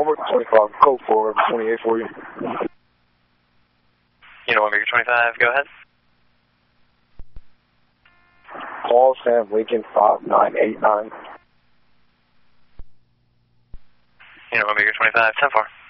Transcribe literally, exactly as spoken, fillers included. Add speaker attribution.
Speaker 1: Homework twenty-five, code four, twenty-eight for you.
Speaker 2: You know, Omega twenty-five, go ahead.
Speaker 1: Call Sam Lincoln five nine eight nine.
Speaker 2: You know, Omega twenty-five, ten four.